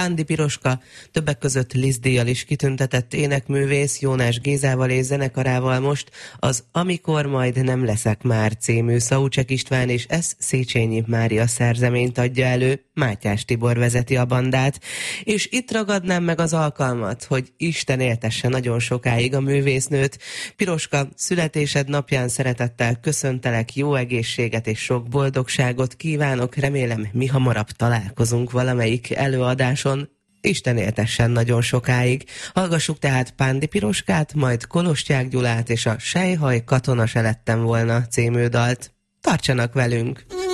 Pándi Piroska, többek között Liszt-díjjal is kitüntetett énekművész Jónás Gézával és zenekarával most az Amikor majd nem leszek már című Szaúcsek István és S. Széchenyi Mária szerzeményt adja elő, Mátyás Tibor vezeti a bandát, és itt ragadnám meg az alkalmat, hogy Isten éltesse nagyon sokáig a művésznőt. Piroska, születésed napján szeretettel köszöntelek, jó egészséget és sok boldogságot kívánok, remélem mi hamarabb találkozunk valamelyik előadáson. Isten éltessen nagyon sokáig. Hallgassuk tehát Pándi Piroskát, majd Kolostyák Gyulát és a Sejhaj katona se lettem volna című dalt. Tartsanak velünk!